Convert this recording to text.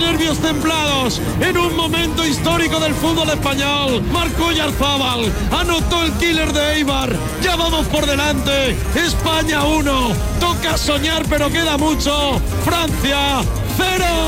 nervios templados en un momento histórico del fútbol español. Marcó Oyarzábal, anotó el killer de Eibar. Ya vamos por delante. España 1. Toca soñar, pero queda mucho. Francia 0.